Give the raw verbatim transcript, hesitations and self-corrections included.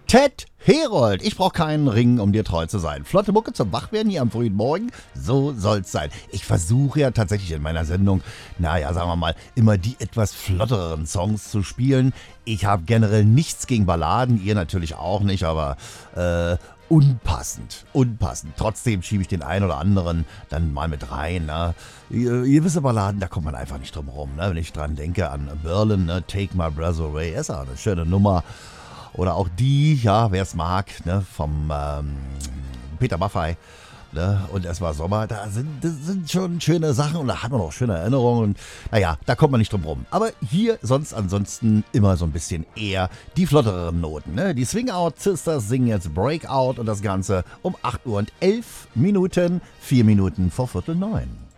Ted Herold, ich brauche keinen Ring, um dir treu zu sein. Flotte Mucke zum Wachwerden hier am frühen Morgen, so soll's sein. Ich versuche ja tatsächlich in meiner Sendung, naja, sagen wir mal, immer die etwas flotteren Songs zu spielen. Ich habe generell nichts gegen Balladen, ihr natürlich auch nicht, aber äh, unpassend, unpassend. Trotzdem schiebe ich den einen oder anderen dann mal mit rein. Ne? Gewisse Balladen, da kommt man einfach nicht drum rum. Ne? Wenn ich dran denke an Berlin, ne? Take My Breath Away, ist auch eine schöne Nummer. Oder auch die, ja, wer es mag, ne, vom ähm, Peter Maffay. Ne, und es war Sommer, da sind, das sind schon schöne Sachen und da hat man auch schöne Erinnerungen. Und naja, da kommt man nicht drum rum. Aber hier sonst ansonsten immer so ein bisschen eher die flotteren Noten. Ne? Die Swing-Out Sisters singen jetzt Breakout und das Ganze um acht Uhr und elf Minuten, vier Minuten vor Viertel neun.